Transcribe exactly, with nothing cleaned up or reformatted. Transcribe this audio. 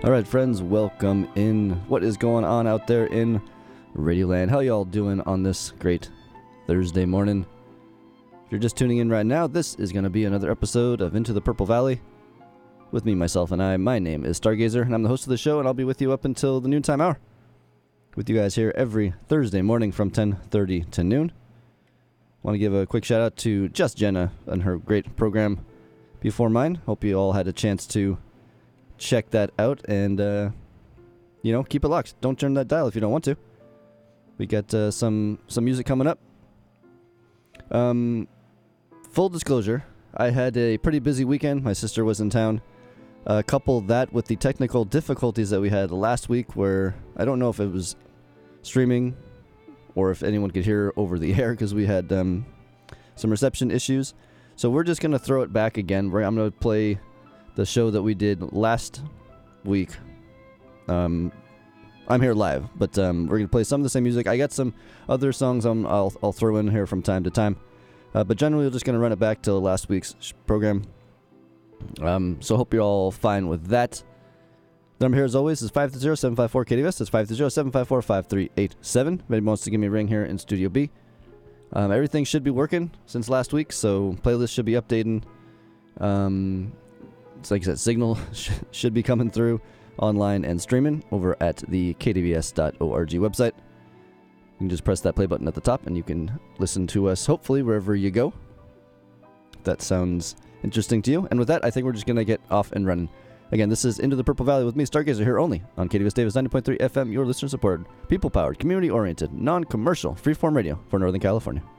All right, friends, welcome in. What is going on out there in Radioland? How y'all doing on this great Thursday morning? If you're just tuning in right now, this is going to be another episode of Into the Purple Valley. With me, myself, and I. My name is Stargazer, and I'm the host of the show, and I'll be with you up until the noontime hour. With you guys here every Thursday morning from ten thirty to noon. Want to give a quick shout out to Just Jenna and her great program before mine. Hope you all had a chance to check that out and, uh, you know, keep it locked. Don't turn that dial if you don't want to. We got uh, some, some music coming up. Um, full disclosure, I had a pretty busy weekend. My sister was in town. Uh, couple that with the technical difficulties that we had last week where I don't know if it was streaming or if anyone could hear over the air because we had um, some reception issues. So we're just going to throw it back again. We're, I'm going to play the show that we did last week. Um, I'm here live, but um, we're going to play some of the same music. I got some other songs I'm, I'll, I'll throw in here from time to time. Uh, but generally, we're just going to run it back to last week's sh- program. Um, so hope you're all fine with that. The number here, as always, is five three zero, seven five four, K D V S. That's five three zero, seven five four, five three eight seven. If anybody wants to give me a ring here in Studio B. Um, everything should be working since last week, so playlist should be updating. Um... It's like I said, Signal sh- should be coming through online and streaming over at the k d v s dot org website. You can just press that play button at the top and you can listen to us, hopefully, wherever you go. If that sounds interesting to you. And with that, I think we're just going to get off and running. Again, this is Into the Purple Valley with me, Stargazer, here only on K D V S Davis ninety point three F M, your listener-supported, people-powered, community-oriented, non-commercial, freeform radio for Northern California.